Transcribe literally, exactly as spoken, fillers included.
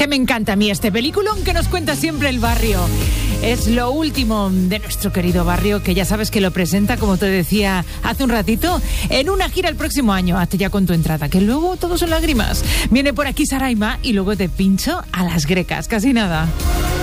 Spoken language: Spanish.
Que me encanta a mí este peliculón que nos cuenta siempre el barrio. Es lo último de nuestro querido barrio, que ya sabes que lo presenta, como te decía hace un ratito, en una gira el próximo año. Hazte ya con tu entrada, que luego todo son lágrimas. Viene por aquí Saraima y luego te pincho a las grecas, casi nada.